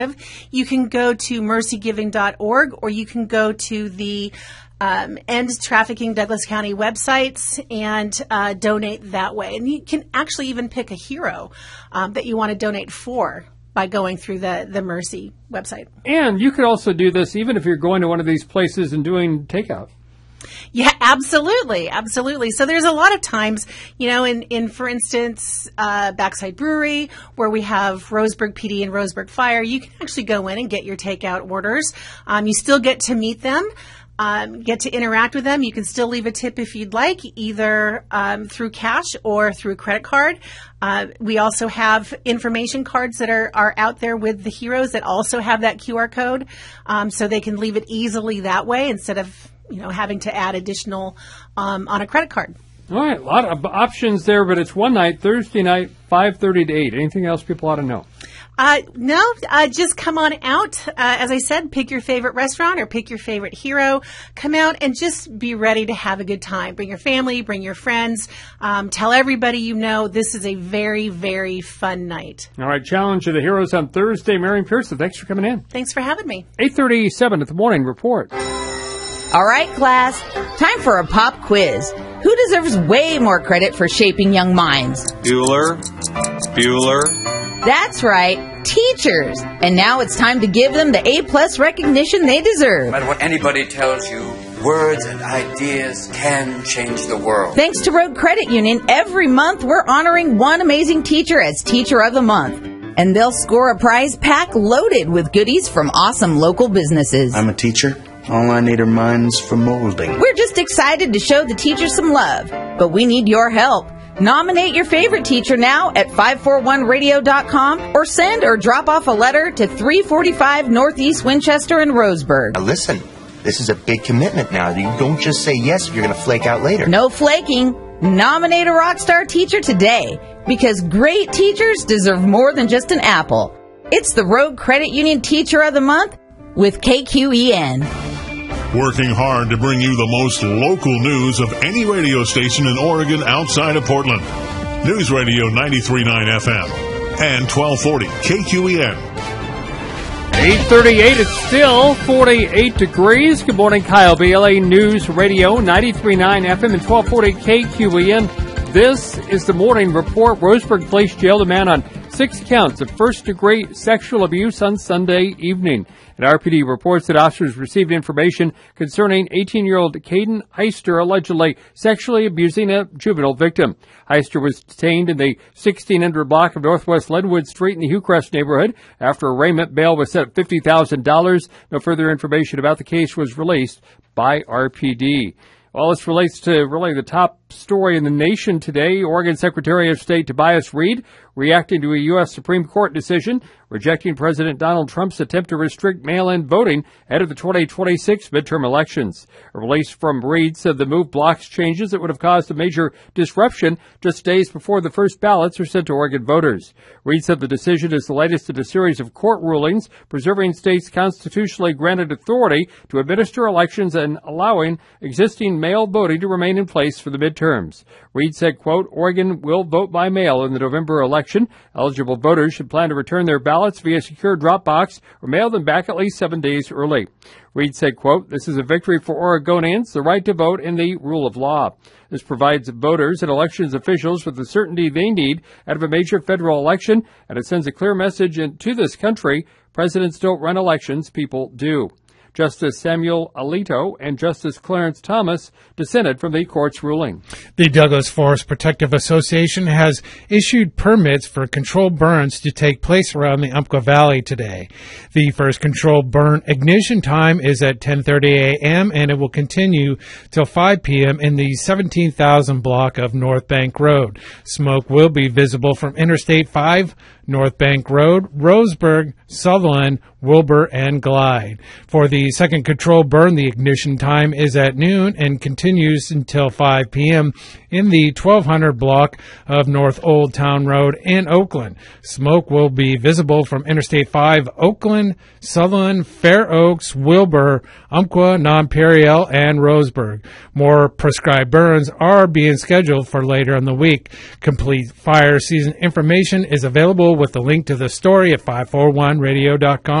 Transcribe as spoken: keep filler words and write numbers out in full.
You can go to mercy giving dot org, or you can go to the um, End Trafficking Douglas County websites and uh, donate that way. And you can actually even pick a hero um, that you want to donate for by going through the, the Mercy website. And you could also do this even if you're going to one of these places and doing takeout. Yeah, absolutely. Absolutely. So there's a lot of times, you know, in, in for instance, uh, Backside Brewery, where we have Roseburg P D and Roseburg Fire, you can actually go in and get your takeout orders. Um, you still get to meet them. Um, get to interact with them. You can still leave a tip if you'd like, either um, through cash or through credit card. Uh, we also have information cards that are, are out there with the heroes that also have that Q R code, um, so they can leave it easily that way instead of, you know, having to add additional um, on a credit card. All right, a lot of options there, but it's one night, Thursday night, five thirty to eight. Anything else people ought to know? Uh, no, uh, just come on out. Uh, as I said, pick your favorite restaurant or pick your favorite hero. Come out and just be ready to have a good time. Bring your family, bring your friends. Um, tell everybody you know this is a very, very fun night. All right, Challenge of the Heroes on Thursday. Marion Pearson, thanks for coming in. Thanks for having me. eight thirty-seven at the morning report. All right, class, time for a pop quiz. Who deserves way more credit for shaping young minds? Bueller. Bueller. That's right, teachers. And now it's time to give them the A-plus recognition they deserve. No matter what anybody tells you, words and ideas can change the world. Thanks to Road Credit Union, every month we're honoring one amazing teacher as Teacher of the Month. And they'll score a prize pack loaded with goodies from awesome local businesses. I'm a teacher. All I need are minds for molding. We're just excited to show the teachers some love, but we need your help. Nominate your favorite teacher now at five four one radio dot com or send or drop off a letter to three forty-five Northeast Winchester in Roseburg. Now listen, this is a big commitment now. You don't just say yes if you're going to flake out later. No flaking. Nominate a rock star teacher today, because great teachers deserve more than just an apple. It's the Road Credit Union Teacher of the Month with K Q E N. Working hard to bring you the most local news of any radio station in Oregon outside of Portland. News Radio ninety-three point nine F M and twelve forty K Q E N. eight thirty-eight, it's still forty-eight degrees. Good morning, Kyle Bailey, News Radio ninety-three point nine F M and twelve forty K Q E N. This is the morning report. Roseburg Police jailed a man on six counts of first-degree sexual abuse on Sunday evening. And R P D reports that officers received information concerning eighteen-year-old Caden Heister allegedly sexually abusing a juvenile victim. Heister was detained in the sixteen hundred block of Northwest Lenwood Street in the Hillcrest neighborhood after arraignment. Bail was set at fifty thousand dollars. No further information about the case was released by R P D. Well, this relates to really the top story in the nation today. Oregon Secretary of State Tobias Reed reacting to a U S Supreme Court decision rejecting President Donald Trump's attempt to restrict mail-in voting ahead of the twenty twenty-six midterm elections. A release from Reed said the move blocks changes that would have caused a major disruption just days before the first ballots are sent to Oregon voters. Reed said the decision is the latest in a series of court rulings preserving states' constitutionally granted authority to administer elections and allowing existing mail voting to remain in place for the midterms. Reed said, quote, Oregon will vote by mail in the November election. Eligible voters should plan to return their ballots via secure drop box or mail them back at least seven days early. Reed said, quote, this is a victory for Oregonians, the right to vote, and the rule of law. This provides voters and elections officials with the certainty they need out of a major federal election, and it sends a clear message to this country. Presidents don't run elections, people do. Justice Samuel Alito and Justice Clarence Thomas dissented from the court's ruling. The Douglas Forest Protective Association has issued permits for controlled burns to take place around the Umpqua Valley today. The first controlled burn ignition time is at ten thirty a.m. and it will continue till five p.m. in the seventeen thousand block of North Bank Road. Smoke will be visible from Interstate five, North Bank Road, Roseburg, Sutherland, Wilbur, and Glide. For the second controlled burn, the ignition time is at noon and continues until five p.m. in the twelve hundred block of North Old Town Road in Oakland. Smoke will be visible from Interstate five, Oakland, Sutherland, Fair Oaks, Wilbur, Umpqua, Nonpareil, and Roseburg. More prescribed burns are being scheduled for later in the week. Complete fire season information is available with the link to the story at five four one radio dot com.